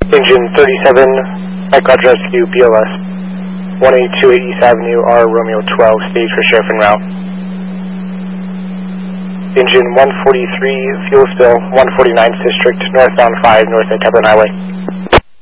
Engine 37, Mike Roger Rescue, BLS, 182 East Avenue, R Romeo 12, stage for sheriff en route. Engine 143, fuel spill, 149th District, northbound 5, north at Tupperman Highway.